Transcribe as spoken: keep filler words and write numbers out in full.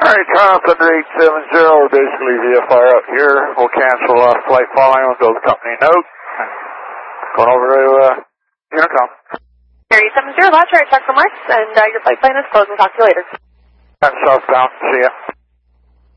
Alright, Toronto Thunder eight seven zero, we're basically V F I out here. We'll cancel uh, flight following, we'll build a company note. Going over to uh, Unicom. eight seven zero, last right, check for marks, and uh, your flight plan is closed. We'll talk to you later. I'm southbound, see ya.